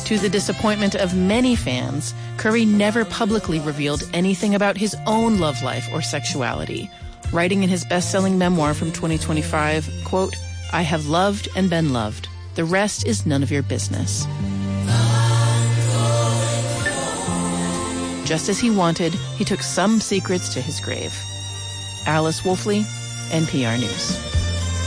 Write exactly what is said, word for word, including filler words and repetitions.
To the disappointment of many fans, Curry never publicly revealed anything about his own love life or sexuality, writing in his best-selling memoir from twenty twenty-five, quote, "I have loved and been loved. The rest is none of your business." Just as he wanted, he took some secrets to his grave. Alice Wolfley, N P R News.